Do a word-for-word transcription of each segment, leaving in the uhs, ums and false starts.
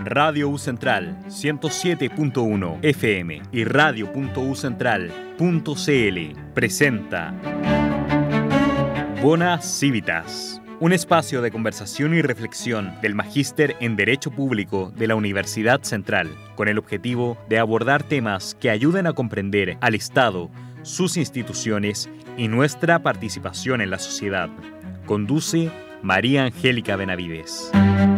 Radio U Central ciento siete punto uno F M y radio punto u central punto c l presenta Bona Civitas, un espacio de conversación y reflexión del Magíster en Derecho Público de la Universidad Central, con el objetivo de abordar temas que ayuden a comprender al Estado, sus instituciones y nuestra participación en la sociedad. Conduce María Angélica Benavides.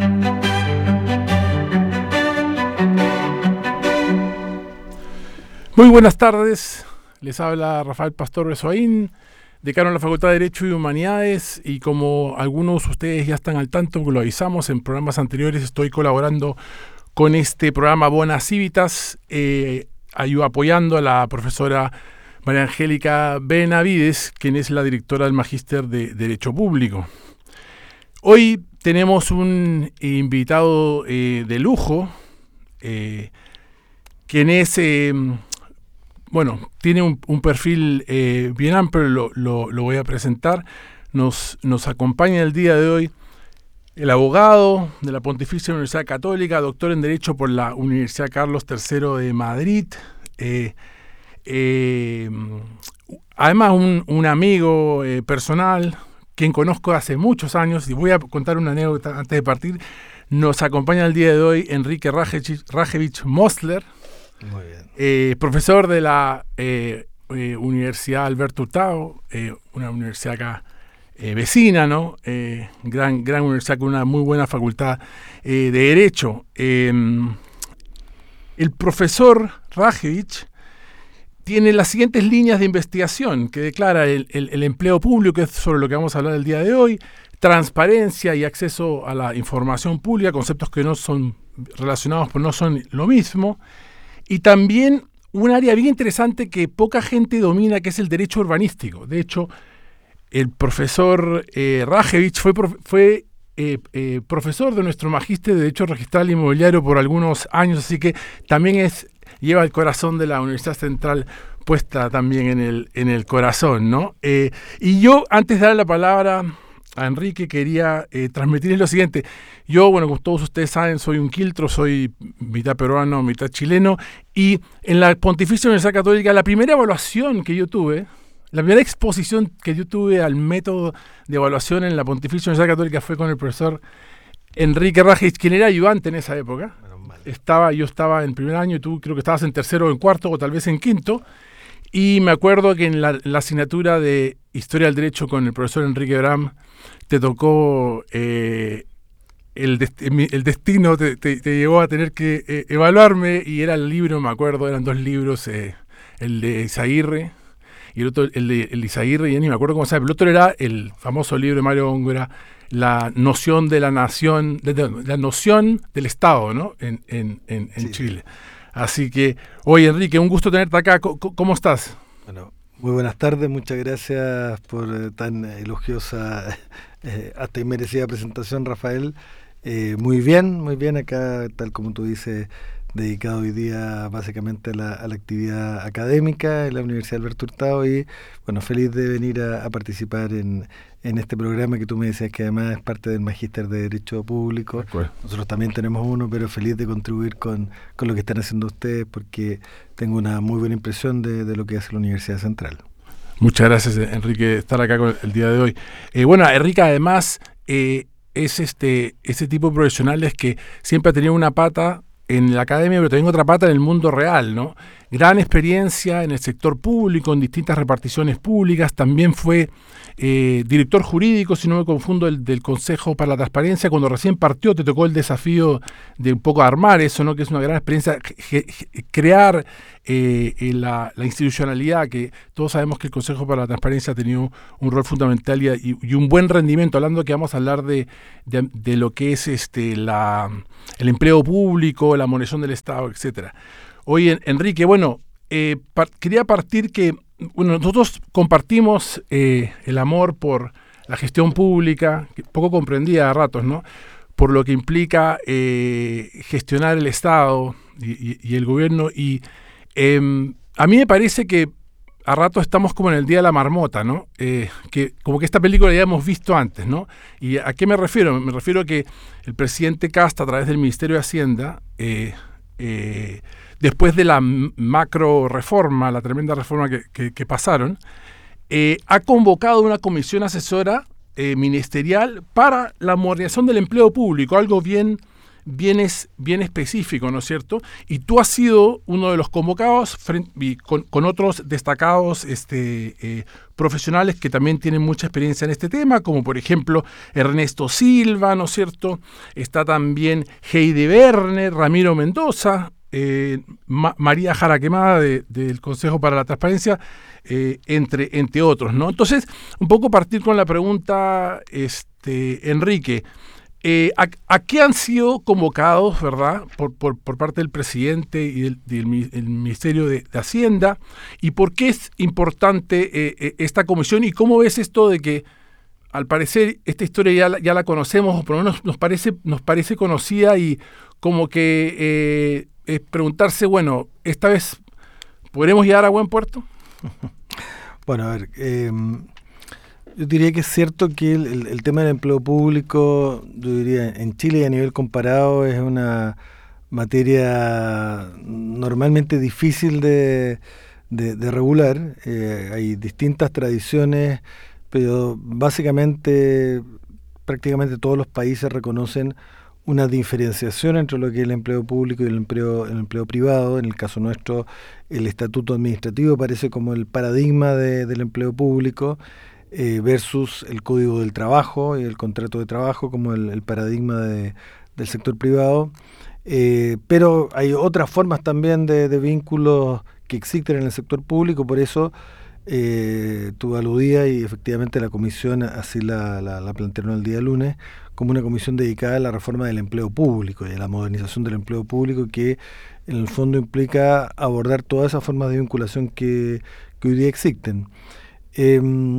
Muy buenas tardes, les habla Rafael Pastor Besoaín, decano de la Facultad de Derecho y Humanidades, y como algunos de ustedes ya están al tanto, porque lo avisamos en programas anteriores, estoy colaborando con este programa Bona Civitas, eh, ayudo, apoyando a la profesora María Angélica Benavides, quien es la directora del Magíster de Derecho Público. Hoy tenemos un invitado eh, de lujo, eh, quien es... Eh, Bueno, tiene un, un perfil eh, bien amplio, lo, lo, lo voy a presentar. Nos, nos acompaña el día de hoy el abogado de la Pontificia Universidad Católica, doctor en Derecho por la Universidad Carlos tercero de Madrid. Eh, eh, además, un, un amigo eh, personal, quien conozco hace muchos años, y voy a contar una anécdota antes de partir. Nos acompaña el día de hoy Enrique Rajevich, Rajevich Mosler. Muy bien. Eh, profesor de la eh, eh, Universidad Alberto Hurtado, eh, una universidad acá eh, vecina, ¿no? Eh, gran, gran universidad con una muy buena facultad eh, de Derecho. Eh, el profesor Rajevich tiene las siguientes líneas de investigación que declara el, el, el empleo público, que es sobre lo que vamos a hablar el día de hoy, transparencia y acceso a la información pública, conceptos que no son relacionados, pero no son lo mismo. Y también un área bien interesante que poca gente domina, que es el derecho urbanístico. De hecho, el profesor eh, Rajevich fue, prof, fue eh, eh, profesor de nuestro magíster de Derecho Registral Inmobiliario por algunos años, así que también es lleva el corazón de la Universidad Central puesta también en el, en el corazón, ¿no? Eh, y yo, antes de dar la palabra a Enrique, quería eh, transmitirles lo siguiente. Yo, bueno, como todos ustedes saben, soy un quiltro, soy mitad peruano, mitad chileno, y en la Pontificia Universidad Católica, la primera evaluación que yo tuve, la primera exposición que yo tuve al método de evaluación en la Pontificia Universidad Católica fue con el profesor Enrique Rajevich, quien era ayudante en esa época. Estaba, yo estaba en primer año y tú creo que estabas en tercero o en cuarto o tal vez en quinto, y me acuerdo que en la, la asignatura de Historia del Derecho con el profesor Enrique Bram te tocó eh, el, dest el destino, te, te, te llegó a tener que eh, evaluarme, y era el libro, me acuerdo, eran dos libros, eh, el de Izaguirre y el otro, el de el Izaguirre, y ya ni me acuerdo cómo se llama, el otro era el famoso libro de Mario Góngora, La noción de la nación, de, de, de la noción del Estado, ¿no? En, en, en, en sí, Chile. Así que, oye, Enrique, un gusto tenerte acá. ¿Cómo, cómo estás? Bueno, muy buenas tardes, muchas gracias por eh, tan elogiosa, eh, hasta inmerecida presentación, Rafael. Eh, muy bien, muy bien acá, tal como tú dices, dedicado hoy día básicamente a la, a la actividad académica en la Universidad Alberto Hurtado, y bueno, feliz de venir a, a participar en, en este programa que tú me decías que además es parte del Magíster de Derecho Público. Bueno. Nosotros también tenemos uno, pero feliz de contribuir con, con lo que están haciendo ustedes, porque tengo una muy buena impresión de, de lo que hace la Universidad Central. Muchas gracias, Enrique, de estar acá con el día de hoy. Eh, bueno, Enrique además eh, es este ese tipo de profesionales que siempre ha tenido una pata en la academia, pero también otra pata en el mundo real, ¿no? Gran experiencia en el sector público, en distintas reparticiones públicas. También fue eh, director jurídico, si no me confundo, el, del Consejo para la Transparencia. Cuando recién partió, te tocó el desafío de un poco armar eso, ¿no? Que es una gran experiencia, ge, ge, crear eh, la, la institucionalidad, que todos sabemos que el Consejo para la Transparencia ha tenido un rol fundamental y, y, y un buen rendimiento. Hablando que vamos a hablar de, de, de lo que es este la el empleo público, la monetización del Estado, etcétera. Oye, Enrique, bueno, eh, par quería partir que bueno, nosotros compartimos eh, el amor por la gestión pública, que poco comprendida a ratos, ¿no? Por lo que implica eh, gestionar el Estado y, y, y el gobierno. Y eh, a mí me parece que a rato estamos como en el Día de la Marmota, ¿no? Eh, que como que esta película ya hemos visto antes, ¿no? ¿Y a qué me refiero? Me refiero a que el presidente Kast, a través del Ministerio de Hacienda, eh, eh, después de la macro reforma, la tremenda reforma que, que, que pasaron, eh, ha convocado una comisión asesora eh, ministerial para la modernización del empleo público, algo bien... Bien, es, bien específico, ¿no es cierto? Y tú has sido uno de los convocados frente, y con, con otros destacados este, eh, profesionales que también tienen mucha experiencia en este tema, como por ejemplo Ernesto Silva, ¿no es cierto? Está también Heidi Werner, Ramiro Mendoza, eh, Ma- María Jara Quemada de, del Consejo para la Transparencia, eh, entre, entre otros, ¿no? Entonces, un poco partir con la pregunta, este, Enrique, Eh, a, ¿A qué han sido convocados, verdad, por, por, por parte del presidente y del, del el Ministerio de, de Hacienda? ¿Y por qué es importante eh, eh, esta comisión? ¿Y cómo ves esto de que, al parecer, esta historia ya la, ya la conocemos, o por lo menos nos parece, nos parece conocida, y como que eh, es preguntarse, bueno, ¿esta vez podremos llegar a buen puerto? Bueno, a ver... Eh... Yo diría que es cierto que el, el, el tema del empleo público, yo diría, en Chile y a nivel comparado es una materia normalmente difícil de, de, de regular. Eh, hay distintas tradiciones, pero básicamente prácticamente todos los países reconocen una diferenciación entre lo que es el empleo público y el empleo, el empleo privado. En el caso nuestro, el estatuto administrativo parece como el paradigma de, del empleo público, Eh, versus el Código del Trabajo y el contrato de trabajo como el, el paradigma de, del sector privado. Eh, pero hay otras formas también de, de vínculos que existen en el sector público, por eso eh, tú aludías, y efectivamente la comisión así la, la, la plantearon el día lunes, como una comisión dedicada a la reforma del empleo público y a la modernización del empleo público, que en el fondo implica abordar todas esas formas de vinculación que, que hoy día existen. Eh,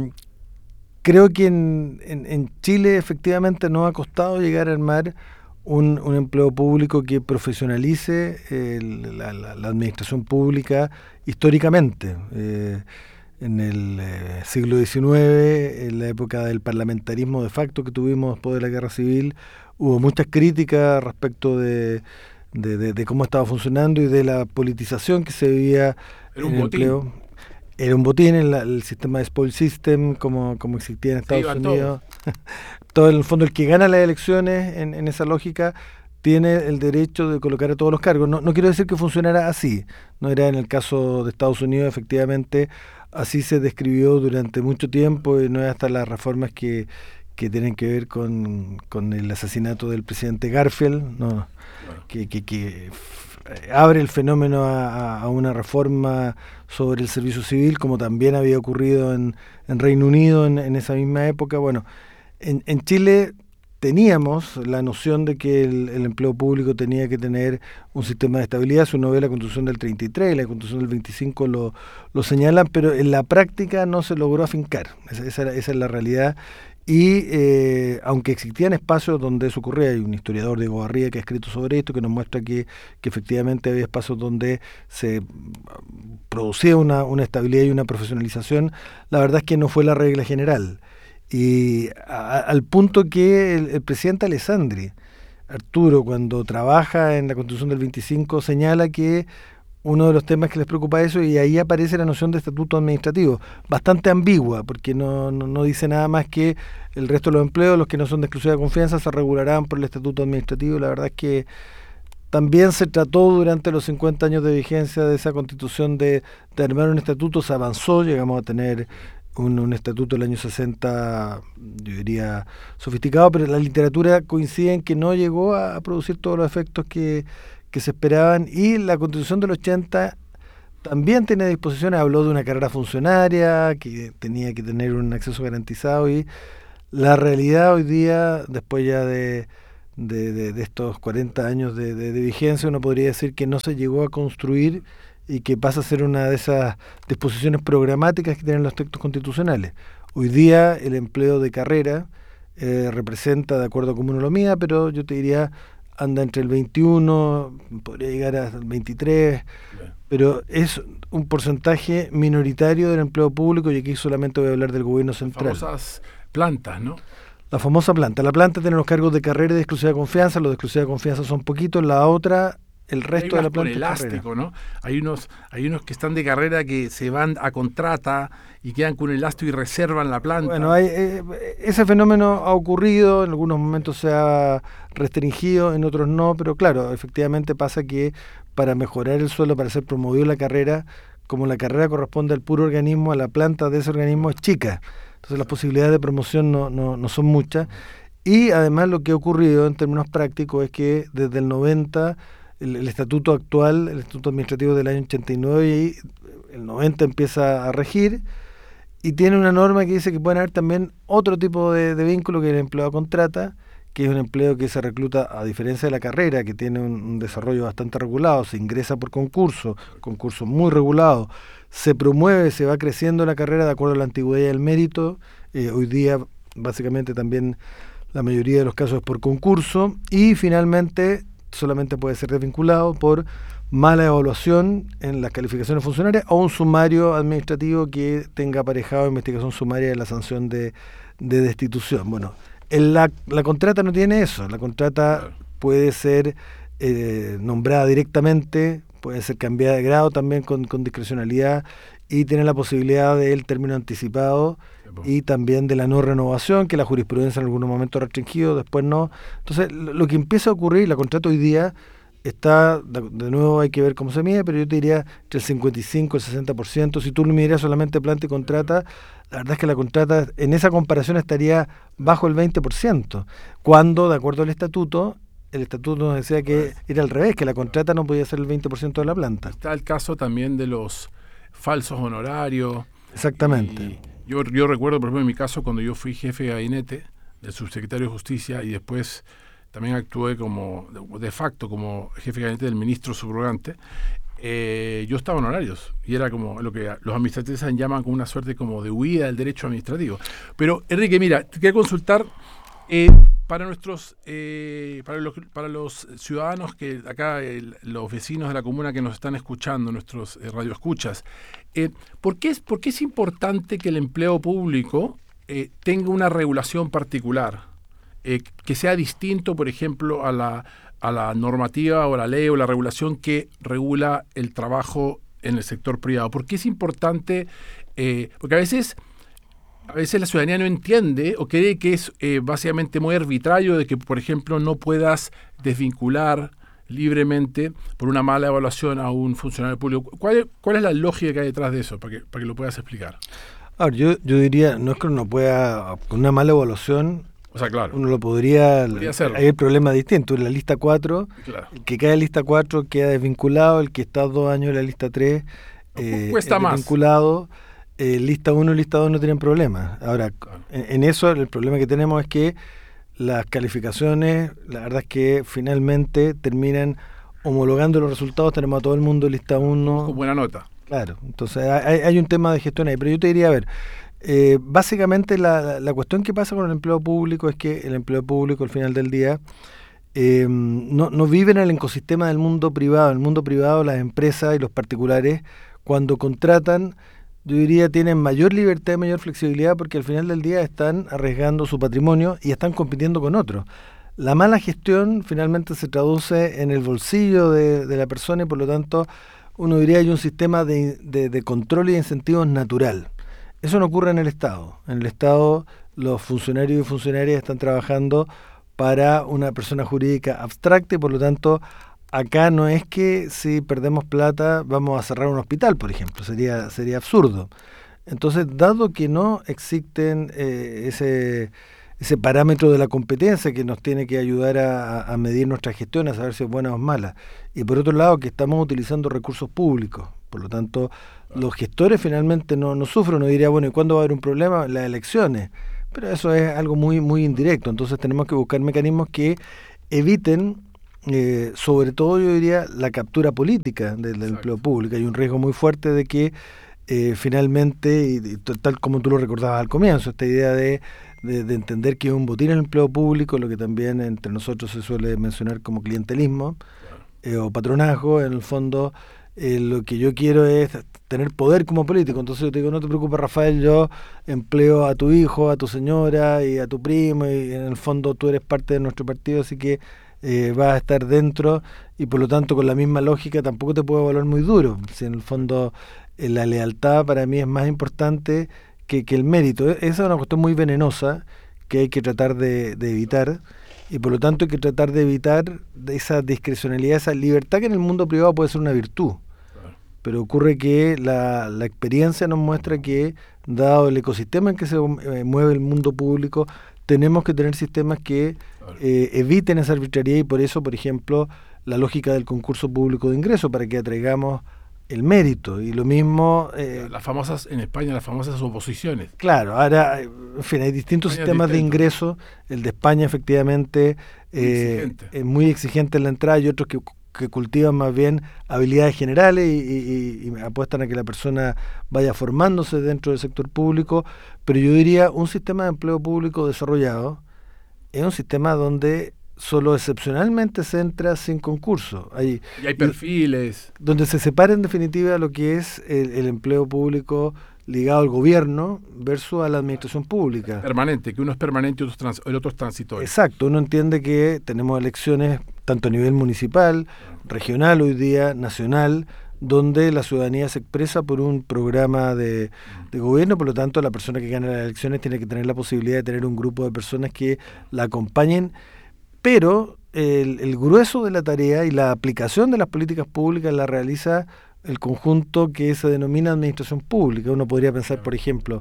Creo que en, en, en Chile efectivamente nos ha costado llegar a armar un, un empleo público que profesionalice eh, la, la, la administración pública históricamente. Eh, en el eh, siglo diecinueve, en la época del parlamentarismo de facto que tuvimos después de la Guerra Civil, hubo muchas críticas respecto de, de, de, de cómo estaba funcionando y de la politización que se vivía en el empleo. Era un botín, el, el sistema de spoil system, como, como existía en Estados sí, Unidos. Todo. todo en el fondo, el que gana las elecciones en, en esa lógica tiene el derecho de colocar a todos los cargos. No, no quiero decir que funcionara así. No era en el caso de Estados Unidos, efectivamente, así se describió durante mucho tiempo, y no es hasta las reformas que, que tienen que ver con, con el asesinato del presidente Garfield, no, bueno. que, que, que abre el fenómeno a, a una reforma sobre el servicio civil, como también había ocurrido en, en Reino Unido en, en esa misma época. Bueno, en, en Chile teníamos la noción de que el, el empleo público tenía que tener un sistema de estabilidad. Si uno ve la Constitución del treinta y tres y la Constitución del veinticinco lo, lo señalan, pero en la práctica no se logró afincar. Esa, esa, esa es la realidad. Y eh, aunque existían espacios donde eso ocurría, hay un historiador, Diego Barría, que ha escrito sobre esto, que nos muestra que, que efectivamente había espacios donde se producía una, una estabilidad y una profesionalización, la verdad es que no fue la regla general. Y a, al punto que el, el presidente Alessandri, Arturo, cuando trabaja en la Constitución del veinticinco, señala que uno de los temas que les preocupa eso, y ahí aparece la noción de estatuto administrativo, bastante ambigua, porque no, no, no dice nada más que el resto de los empleos, los que no son de exclusiva confianza, se regularán por el estatuto administrativo. La verdad es que también se trató durante los cincuenta años de vigencia de esa Constitución de, de armar un estatuto, se avanzó, llegamos a tener un, un estatuto del año sesenta, yo diría, sofisticado, pero la literatura coincide en que no llegó a, a producir todos los efectos que que se esperaban, y la Constitución del ochenta también tiene disposiciones, habló de una carrera funcionaria, que tenía que tener un acceso garantizado, y la realidad hoy día, después ya de, de, de, de estos cuarenta años de, de, de vigencia, uno podría decir que no se llegó a construir y que pasa a ser una de esas disposiciones programáticas que tienen los textos constitucionales. Hoy día el empleo de carrera eh, representa, de acuerdo a cómo uno lo mida, pero yo te diría anda entre el veintiuno, podría llegar hasta el veintitrés, bien. Pero es un porcentaje minoritario del empleo público, y aquí solamente voy a hablar del gobierno central. Las famosas plantas, ¿no? La famosa planta. La planta tiene los cargos de carrera y de exclusiva confianza, los de exclusiva confianza son poquitos, la otra... El resto de la planta con elástico, ¿no? Hay unos, hay unos que están de carrera que se van a contrata y quedan con elástico y reservan la planta. Bueno, hay, eh, ese fenómeno ha ocurrido, en algunos momentos se ha restringido, en otros no, pero claro, efectivamente pasa que para mejorar el suelo, para ser promovido la carrera, como la carrera corresponde al puro organismo, a la planta de ese organismo es chica. Entonces las posibilidades de promoción no, no, no son muchas. Y además lo que ha ocurrido en términos prácticos es que desde el noventa... El, el estatuto actual, el estatuto administrativo del año ochenta y nueve, y el noventa empieza a regir, y tiene una norma que dice que pueden haber también otro tipo de, de vínculo que el empleado contrata, que es un empleo que se recluta, a diferencia de la carrera, que tiene un, un desarrollo bastante regulado, se ingresa por concurso, concurso muy regulado, se promueve, se va creciendo la carrera de acuerdo a la antigüedad y el mérito. Eh, hoy día básicamente también la mayoría de los casos es por concurso, y finalmente solamente puede ser desvinculado por mala evaluación en las calificaciones funcionarias o un sumario administrativo que tenga aparejado investigación sumaria de la sanción de, de destitución. Bueno, en la, la contrata no tiene eso. La contrata claro. puede ser eh, nombrada directamente, puede ser cambiada de grado también con, con discrecionalidad, y tiene la posibilidad del término anticipado y también de la no renovación, que la jurisprudencia en algunos momentos ha restringido, después no. Entonces, lo, lo que empieza a ocurrir, la contrata hoy día está, de, de nuevo hay que ver cómo se mide, pero yo te diría entre el cincuenta y cinco y el sesenta por ciento. Si tú lo midieras solamente planta y contrata, la verdad es que la contrata en esa comparación estaría bajo el veinte por ciento, cuando, de acuerdo al estatuto, el estatuto nos decía que era al revés, que la contrata no podía ser el veinte por ciento de la planta. Está el caso también de los falsos honorarios. Exactamente. Yo, yo recuerdo, por ejemplo, en mi caso, cuando yo fui jefe de gabinete del subsecretario de Justicia y después también actué como, de, de facto, como jefe de gabinete del ministro subrogante, eh, yo estaba en horarios y era como lo que los administrativos llaman como una suerte como de huida del derecho administrativo. Pero, Enrique, mira, te quería consultar eh, para nuestros, eh, para los, para los ciudadanos que acá, el, los vecinos de la comuna que nos están escuchando, nuestros eh, radioescuchas, eh, ¿por qué es, por qué es importante que el empleo público eh, tenga una regulación particular, eh, que sea distinto, por ejemplo, a la, a la normativa o la ley o la regulación que regula el trabajo en el sector privado? ¿Por qué es importante? Eh, porque a veces... A veces la ciudadanía no entiende o cree que es eh, básicamente muy arbitrario de que, por ejemplo, no puedas desvincular libremente por una mala evaluación a un funcionario público. ¿Cuál es, cuál es la lógica que hay detrás de eso? Para que, para que lo puedas explicar. A ver, yo, yo diría, no es que uno pueda, con una mala evaluación, o sea, claro, uno lo podría, podría hacerlo. Hay el problema distinto. En la lista cuatro, claro. El que cae en lista cuatro queda desvinculado, el que está dos años en la lista tres eh, cuesta más. Desvinculado. Eh, lista uno y lista dos no tienen problemas. Ahora, claro. en, en eso el problema que tenemos es que las calificaciones, la verdad es que finalmente terminan homologando los resultados. Tenemos a todo el mundo lista uno. Con buena nota. Claro, entonces hay, hay un tema de gestión ahí, pero yo te diría, a ver, eh, básicamente la, la, la cuestión que pasa con el empleo público es que el empleo público al final del día eh, no, no vive en el ecosistema del mundo privado. En el mundo privado las empresas y los particulares cuando contratan, yo diría, tienen mayor libertad y mayor flexibilidad porque al final del día están arriesgando su patrimonio y están compitiendo con otros. La mala gestión finalmente se traduce en el bolsillo de, de la persona y por lo tanto uno diría hay un sistema de, de, de control y de incentivos natural. Eso no ocurre en el Estado. En el Estado los funcionarios y funcionarias están trabajando para una persona jurídica abstracta y por lo tanto acá no es que si perdemos plata vamos a cerrar un hospital, por ejemplo, sería sería absurdo. Entonces, dado que no existen eh, ese, ese parámetro de la competencia que nos tiene que ayudar a, a medir nuestra gestión, a saber si es buena o mala, y por otro lado que estamos utilizando recursos públicos, por lo tanto, los gestores finalmente no, no sufren. Uno diría, bueno, ¿y cuándo va a haber un problema? Las elecciones. Pero eso es algo muy, muy indirecto, entonces tenemos que buscar mecanismos que eviten Eh, sobre todo yo diría la captura política del, del empleo público. Hay un riesgo muy fuerte de que eh, finalmente, y, y tal como tú lo recordabas al comienzo, esta idea de, de, de entender que es un botín el empleo público, lo que también entre nosotros se suele mencionar como clientelismo eh, o patronazgo. En el fondo, eh, lo que yo quiero es tener poder como político. Entonces yo te digo, no te preocupes, Rafael, yo empleo a tu hijo, a tu señora y a tu primo, y en el fondo tú eres parte de nuestro partido, así que eh, vas a estar dentro, y por lo tanto con la misma lógica tampoco te puedo evaluar muy duro. Si en el fondo eh, la lealtad para mí es más importante que, que el mérito. Esa es una cuestión muy venenosa que hay que tratar de, de evitar, y por lo tanto hay que tratar de evitar esa discrecionalidad, esa libertad que en el mundo privado puede ser una virtud. Pero ocurre que la, la experiencia nos muestra que, dado el ecosistema en que se eh, mueve el mundo público, tenemos que tener sistemas que eh, eviten esa arbitrariedad, y por eso, por ejemplo, la lógica del concurso público de ingreso, para que atraigamos el mérito. Y lo mismo... Eh, las famosas, en España, las famosas oposiciones. Claro, ahora, en fin, hay distintos España sistemas de ingreso. El de España, efectivamente, eh, es muy exigente en la entrada, y otros que... que cultivan más bien habilidades generales y, y, y apuestan a que la persona vaya formándose dentro del sector público. Pero yo diría, un sistema de empleo público desarrollado es un sistema donde solo excepcionalmente se entra sin concurso. Hay, y hay perfiles. Donde se separa en definitiva lo que es el, el empleo público ligado al gobierno versus a la administración pública. Permanente, que uno es permanente y otro es trans, el otro es transitorio. Exacto, uno entiende que tenemos elecciones tanto a nivel municipal, regional hoy día, nacional, donde la ciudadanía se expresa por un programa de, de gobierno. Por lo tanto, la persona que gana las elecciones tiene que tener la posibilidad de tener un grupo de personas que la acompañen, pero el, el grueso de la tarea y la aplicación de las políticas públicas la realiza el conjunto que se denomina administración pública. Uno podría pensar, por ejemplo,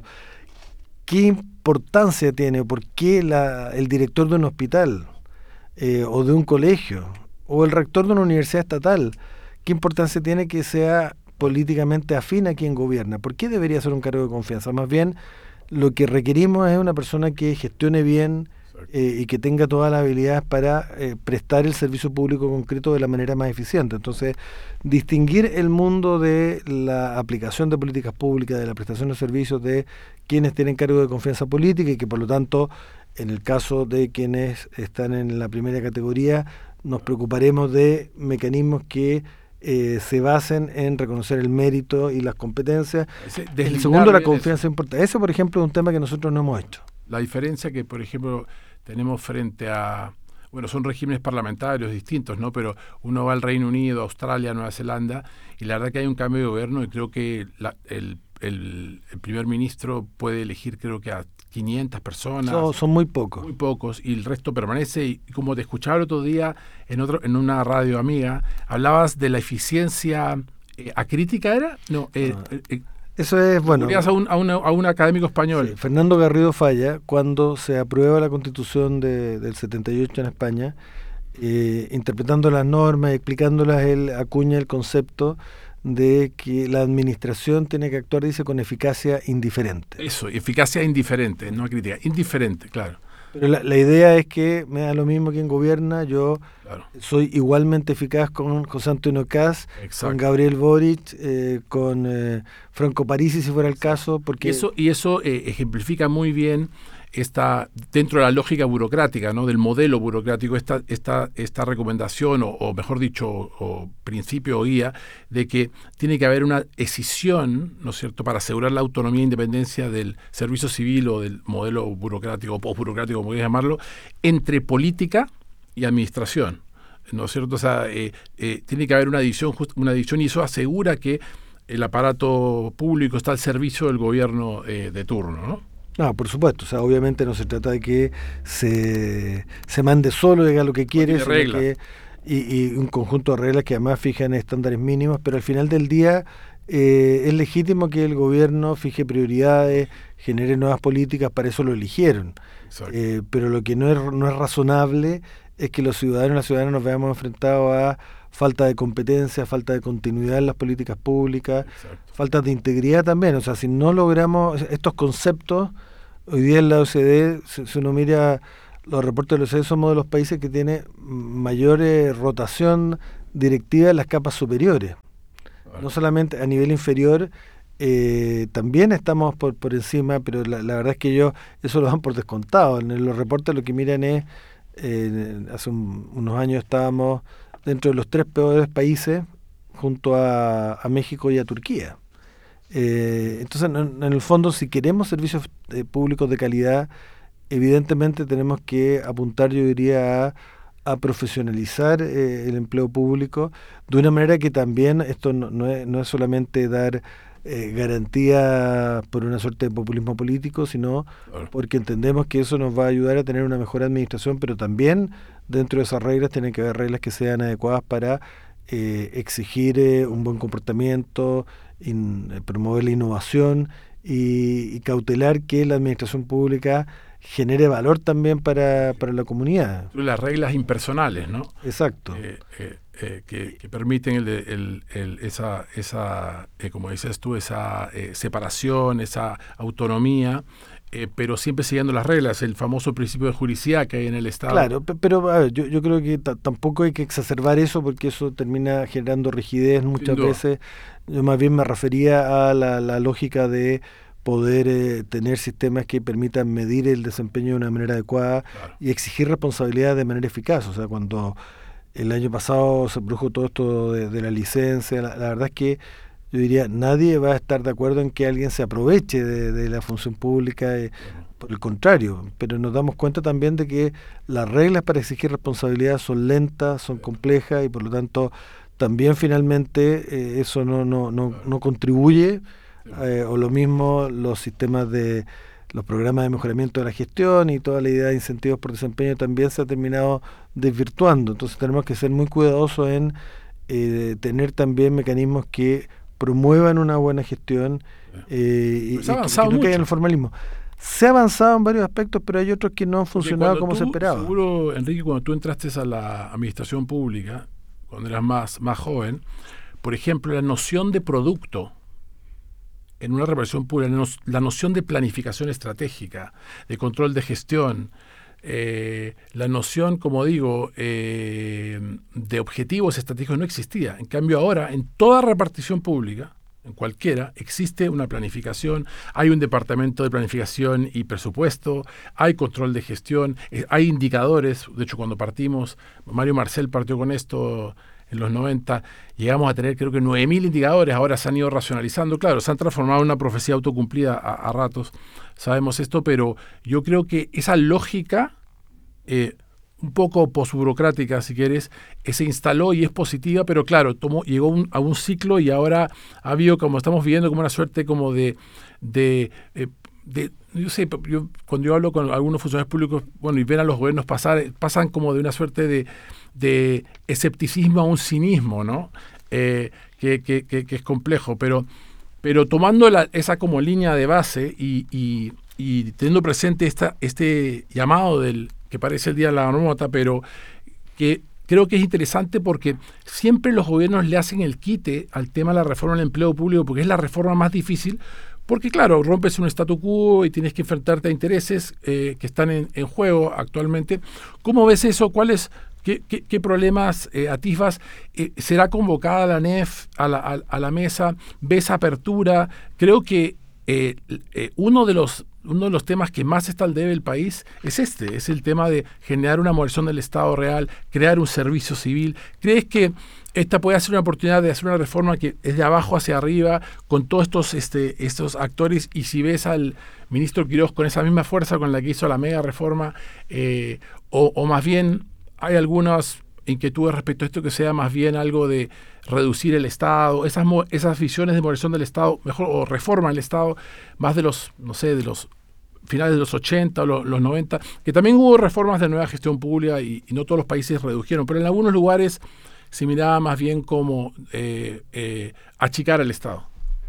¿qué importancia tiene o por qué la, el director de un hospital eh, o de un colegio o el rector de una universidad estatal, qué importancia tiene que sea políticamente afín a quien gobierna? ¿Por qué debería ser un cargo de confianza? Más bien, lo que requerimos es una persona que gestione bien eh, y que tenga todas las habilidades para eh, prestar el servicio público concreto de la manera más eficiente. Entonces, distinguir el mundo de la aplicación de políticas públicas, de la prestación de servicios, de quienes tienen cargo de confianza política, y que por lo tanto, en el caso de quienes están en la primera categoría, nos preocuparemos de mecanismos que eh, se basen en reconocer el mérito y las competencias. El segundo, la confianza importante. Eso, por ejemplo, es un tema que nosotros no hemos hecho. La diferencia que, por ejemplo, tenemos frente a... Bueno, son regímenes parlamentarios distintos, ¿no? Pero uno va al Reino Unido, Australia, Nueva Zelanda, y la verdad que hay un cambio de gobierno, y creo que la, el, el, el primer ministro puede elegir, creo que a quinientas personas. No, son muy pocos. Muy pocos, y el resto permanece. Y como te escuchaba el otro día en otro en una radio amiga, hablabas de la eficiencia eh, acrítica, ¿era? No, eh, no. eh, Eso es, bueno... A un, a, una, a un académico español. Sí, Fernando Garrido Falla, cuando se aprueba la Constitución de, del setenta y ocho en España, eh, interpretando las normas y explicándolas, él acuña el concepto de que la administración tiene que actuar, dice, con eficacia indiferente. Eso, eficacia indiferente, no crítica, indiferente, claro. Pero la, la idea es que me da lo mismo quien gobierna, yo claro. soy igualmente eficaz con José Antonio Caz, con Gabriel Boric, eh, con eh, Franco Parisi, si fuera el caso. Porque Y eso, y eso eh, ejemplifica muy bien esta, dentro de la lógica burocrática, ¿no? Del modelo burocrático, esta, esta, esta recomendación, o, o mejor dicho, o, o principio o guía, de que tiene que haber una escisión, ¿no es cierto?, para asegurar la autonomía e independencia del servicio civil o del modelo burocrático o postburocrático, como quieras llamarlo, entre política y administración, ¿no es cierto? O sea, eh, eh, tiene que haber una división, una división, y eso asegura que el aparato público está al servicio del gobierno eh, de turno, ¿no? No, por supuesto, o sea, obviamente no se trata de que se, se mande solo y haga lo que quiere, sino que, y, y un conjunto de reglas que además fijan estándares mínimos, pero al final del día eh, es legítimo que el gobierno fije prioridades, genere nuevas políticas, para eso lo eligieron. Eh, pero lo que no es, no es razonable es que los ciudadanos y las ciudadanas nos veamos enfrentados a falta de competencia, falta de continuidad en las políticas públicas, Exacto. falta de integridad también. O sea, si no logramos estos conceptos, hoy día en la O E C D, si, si uno mira los reportes de la O E C D, somos de los países que tiene mayor eh, rotación directiva en las capas superiores. Bueno. No solamente a nivel inferior, eh, también estamos por, por encima, pero la, la verdad es que ellos eso lo dan por descontado. En los reportes lo que miran es, eh, hace un, unos años estábamos dentro de los tres peores países junto a, a México y a Turquía. Eh, entonces, en, en el fondo, si queremos servicios eh, públicos de calidad, evidentemente tenemos que apuntar, yo diría, a, a profesionalizar eh, el empleo público de una manera que también esto no, no, es, no es solamente dar eh, garantía por una suerte de populismo político, sino claro, porque entendemos que eso nos va a ayudar a tener una mejor administración, pero también dentro de esas reglas tienen que haber reglas que sean adecuadas para eh, exigir eh, un buen comportamiento, in, eh, promover la innovación y, y cautelar que la administración pública genere valor también para, para la comunidad. Las reglas impersonales, ¿no? Exacto. Eh, eh, eh, que, que permiten el, el, el, esa, esa eh, como dices tú, esa eh, separación, esa autonomía, eh, pero siempre siguiendo las reglas, el famoso principio de juricidad que hay en el Estado. Claro, pero a ver, yo, yo creo que t- tampoco hay que exacerbar eso porque eso termina generando rigidez muchas veces. Yo más bien me refería a la, la lógica de poder eh, tener sistemas que permitan medir el desempeño de una manera adecuada, claro, y exigir responsabilidad de manera eficaz. O sea, cuando el año pasado se produjo todo esto de, de la licencia, la, la verdad es que yo diría, nadie va a estar de acuerdo en que alguien se aproveche de, de la función pública, eh, claro, por el contrario, pero nos damos cuenta también de que las reglas para exigir responsabilidad son lentas, son complejas y por lo tanto también finalmente eh, eso no, no, no, no contribuye. Eh, o lo mismo los sistemas de los programas de mejoramiento de la gestión y toda la idea de incentivos por desempeño también se ha terminado desvirtuando. Entonces tenemos que ser muy cuidadosos en eh, tener también mecanismos que promuevan una buena gestión eh, y, y que, que no caigan en el formalismo. Se ha avanzado en varios aspectos, pero hay otros que no han funcionado como tú, se esperaba. Seguro, Enrique, cuando tú entraste a la administración pública, cuando eras más, más joven, por ejemplo, la noción de producto en una repartición pública, la noción de planificación estratégica, de control de gestión, eh, la noción, como digo, eh, de objetivos estratégicos no existía. En cambio ahora, en toda repartición pública, en cualquiera, existe una planificación, hay un departamento de planificación y presupuesto, hay control de gestión, eh, hay indicadores. De hecho, cuando partimos, Mario Marcel partió con esto en los noventa, llegamos a tener creo que nueve mil indicadores, ahora se han ido racionalizando, claro, se han transformado en una profecía autocumplida a, a ratos, sabemos esto, pero yo creo que esa lógica, eh, un poco posburocrática si quieres, eh, se instaló y es positiva, pero claro, tomó, llegó un, a un ciclo y ahora ha habido, como estamos viviendo, como una suerte como de... de eh, de, yo sé, yo, cuando yo hablo con algunos funcionarios públicos, bueno, y ven a los gobiernos pasar, pasan como de una suerte de, de escepticismo a un cinismo, ¿no? Eh, que, que, que, que es complejo, pero, pero tomando la, esa como línea de base y, y, y teniendo presente esta, este llamado del que parece el día de la marmota, pero que creo que es interesante porque siempre los gobiernos le hacen el quite al tema de la reforma del empleo público porque es la reforma más difícil. Porque, claro, rompes un statu quo y tienes que enfrentarte a intereses eh, que están en, en juego actualmente. ¿Cómo ves eso? ¿Cuáles, qué, qué, qué problemas eh, atisbas? Eh, ¿Será convocada la N E F a la, a, a la mesa? ¿Ves apertura? Creo que eh, eh, uno de los uno de los temas que más está al debe del país es este, es el tema de generar una modernización del Estado real, crear un servicio civil. ¿Crees que esta puede ser una oportunidad de hacer una reforma que es de abajo hacia arriba, con todos estos, este, estos actores? Y si ves al ministro Quiroz con esa misma fuerza con la que hizo la mega reforma, eh, o, o más bien hay algunas inquietudes respecto a esto que sea más bien algo de reducir el Estado, esas esas visiones de modernización del Estado, mejor, o reforma del Estado, más de los, no sé, de los finales de los ochenta o los, los noventa, que también hubo reformas de nueva gestión pública y, y no todos los países redujeron, pero en algunos lugares se miraba más bien como eh, eh, achicar al Estado.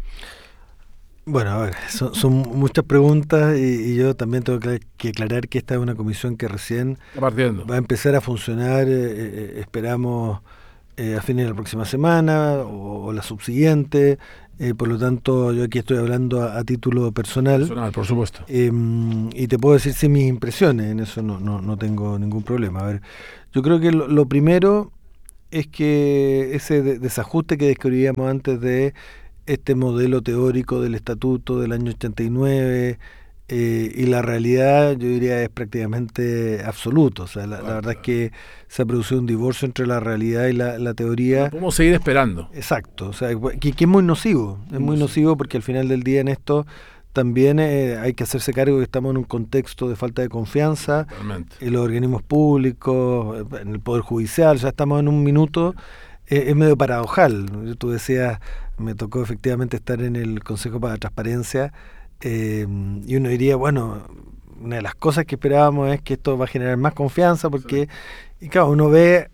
Bueno, a ver, son, son muchas preguntas y, y yo también tengo que, que aclarar que esta es una comisión que recién partiendo. va a empezar a funcionar, eh, eh, esperamos eh, a fines de la próxima semana o, o la subsiguiente, eh, por lo tanto yo aquí estoy hablando a, a título personal. Personal, por supuesto. Eh, y te puedo decir sí, mis impresiones, en eso no, no, no tengo ningún problema. A ver, yo creo que lo, lo primero es que ese de, desajuste que describíamos antes de este modelo teórico del estatuto del año ochenta y nueve, eh, y la realidad, yo diría, es prácticamente absoluta. O sea, la, la verdad es que se ha producido un divorcio entre la realidad y la, la teoría. Podemos seguir esperando. Exacto, o sea, que, que es muy nocivo, es muy nocivo porque al final del día en esto también eh, hay que hacerse cargo que estamos en un contexto de falta de confianza Totalmente. en los organismos públicos, en el Poder Judicial. Ya estamos en un minuto, eh, es medio paradojal. Tú decías, me tocó efectivamente estar en el Consejo para la Transparencia, eh, y uno diría, bueno, una de las cosas que esperábamos es que esto va a generar más confianza, porque, sí. Y claro, uno ve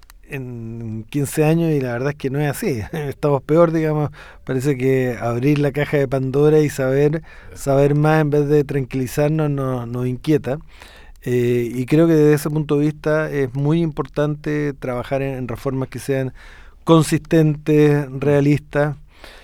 en quince años y la verdad es que no es así. Estamos peor, digamos. Parece que abrir la caja de Pandora y saber saber más en vez de tranquilizarnos nos, nos inquieta. Eh, y creo que desde ese punto de vista es muy importante trabajar en, en reformas que sean consistentes, realistas.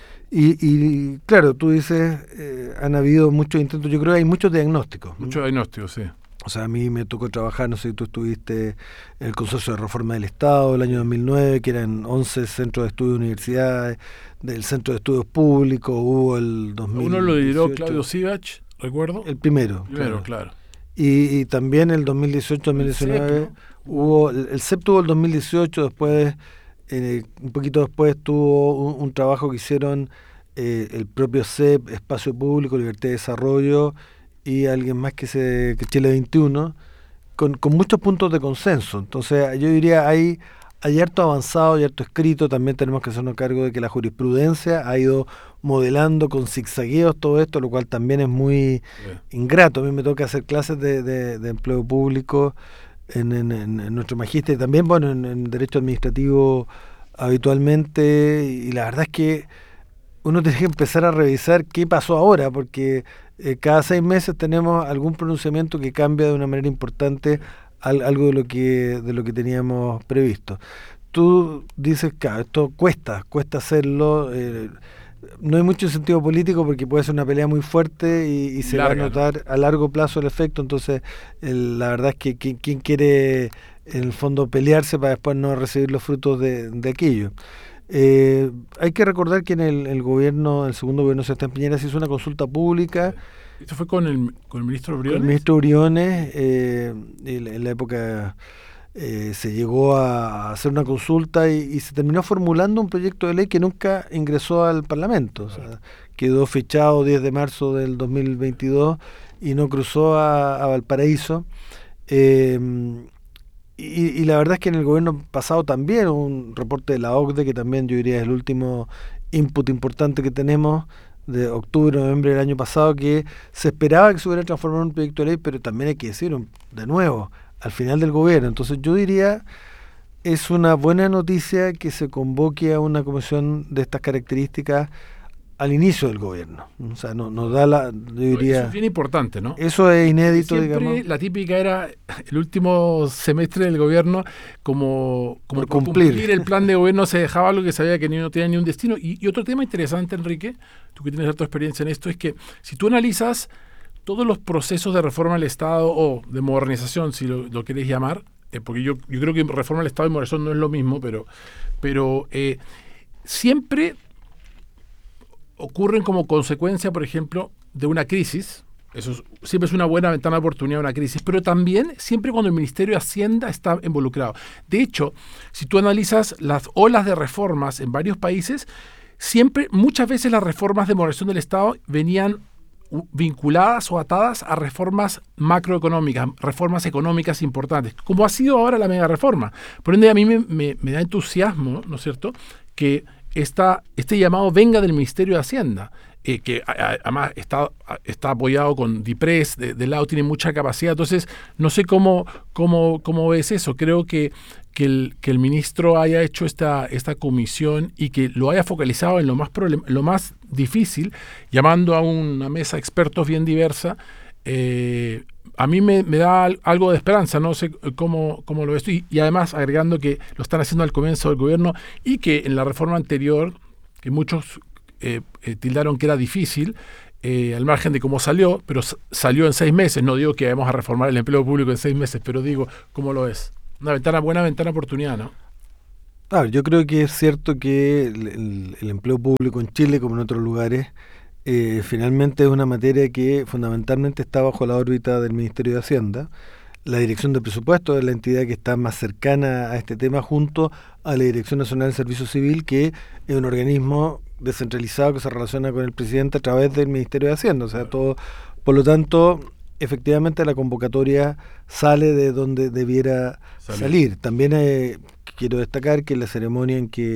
Y, y claro, tú dices, eh, han habido muchos intentos. Yo creo que hay muchos diagnósticos. Muchos diagnósticos, sí. O sea, a mí me tocó trabajar, no sé si tú estuviste en el Consorcio de Reforma del Estado el año dos mil nueve, que eran once centros de estudio de universidades, del Centro de Estudios Públicos, hubo el dos mil dieciocho. Uno lo lideró Claudio Sivach, recuerdo. El primero. Primero, claro. claro. Y, y también el dos mil dieciocho dos mil diecinueve CEP, ¿no? hubo, el, el CEP tuvo el dos mil dieciocho, después, eh, un poquito después tuvo un, un trabajo que hicieron eh, el propio CEP, Espacio Público, Libertad y Desarrollo, y alguien más que se que Chile veintiuno, con, con muchos puntos de consenso. Entonces yo diría, hay, hay harto avanzado y harto escrito. También tenemos que hacernos cargo de que la jurisprudencia ha ido modelando con zigzagueos todo esto, lo cual también es muy yeah. ingrato. A mí me toca hacer clases de, de, de empleo público en, en, en nuestro magíster, y también, bueno, en, en derecho administrativo habitualmente, y la verdad es que uno tiene que empezar a revisar qué pasó ahora, porque eh, cada seis meses tenemos algún pronunciamiento que cambia de una manera importante al, algo de lo que de lo que teníamos previsto. Tú dices que claro, esto cuesta, cuesta hacerlo, eh, no hay mucho sentido político porque puede ser una pelea muy fuerte y, y se Larga, va a notar ¿no? a largo plazo el efecto. Entonces el, la verdad es que quien, quien quiere en el fondo pelearse para después no recibir los frutos de, de aquello. Eh, hay que recordar que en el, el gobierno, el segundo gobierno de Sebastián Piñera se hizo una consulta pública. ¿Esto fue con el, con el ministro Briones? Con el ministro Briones, eh, en, en la época eh, se llegó a hacer una consulta y, y se terminó formulando un proyecto de ley que nunca ingresó al Parlamento. O sea, quedó fechado diez de marzo del dos mil veintidós y no cruzó a, a Valparaíso. Eh, Y, y la verdad es que en el gobierno pasado también un reporte de la O C D E, que también yo diría es el último input importante que tenemos, de octubre, noviembre del año pasado, que se esperaba que se hubiera transformado en un proyecto de ley, pero también hay que decirlo de nuevo, al final del gobierno. Entonces yo diría, es una buena noticia que se convoque a una comisión de estas características al inicio del gobierno. O sea, no, nos da la... Yo diría, eso es bien importante, ¿no? Eso es inédito, siempre, digamos. La típica era el último semestre del gobierno, como, como por cumplir. cumplir el plan de gobierno, se dejaba algo que sabía que no tenía ni un destino. Y, y otro tema interesante, Enrique, tú que tienes harta experiencia en esto, es que si tú analizas todos los procesos de reforma del Estado o de modernización, si lo, lo querés llamar, eh, porque yo, yo creo que reforma del Estado y modernización no es lo mismo, pero, pero eh, siempre ocurren como consecuencia, por ejemplo, de una crisis. Eso es, siempre es una buena ventana de oportunidad, una crisis, pero también siempre cuando el Ministerio de Hacienda está involucrado. De hecho, si tú analizas las olas de reformas en varios países, siempre, muchas veces las reformas de modernización del Estado venían vinculadas o atadas a reformas macroeconómicas, reformas económicas importantes, como ha sido ahora la mega reforma. Por ende, a mí me, me, me da entusiasmo, ¿no es cierto?, que esta, este llamado venga del Ministerio de Hacienda, eh, que a, a, además está, está apoyado con DIPRES, de, de lado tiene mucha capacidad. Entonces, no sé cómo, cómo, cómo ves eso. Creo que, que, el, que el ministro haya hecho esta, esta comisión y que lo haya focalizado en lo más, problem- lo más difícil, llamando a una mesa de expertos bien diversa, eh, a mí me, me da algo de esperanza, no sé cómo, cómo lo ves tú, y, y además agregando que lo están haciendo al comienzo del gobierno y que en la reforma anterior, que muchos eh, eh, tildaron que era difícil, eh, al margen de cómo salió, pero s- salió en seis meses, no digo que vamos a reformar el empleo público en seis meses, pero digo, ¿cómo lo ves? Una ventana, buena ventana oportunidad, ¿no? A ver, yo creo que es cierto que el, el- el empleo público en Chile, como en otros lugares, eh, finalmente es una materia que fundamentalmente está bajo la órbita del Ministerio de Hacienda. La Dirección de Presupuestos es la entidad que está más cercana a este tema, junto a la Dirección Nacional del Servicio Civil, que es un organismo descentralizado que se relaciona con el presidente a través del Ministerio de Hacienda. O sea, todo, por lo tanto, efectivamente la convocatoria sale de donde debiera Salir. salir. También eh, quiero destacar que la ceremonia en que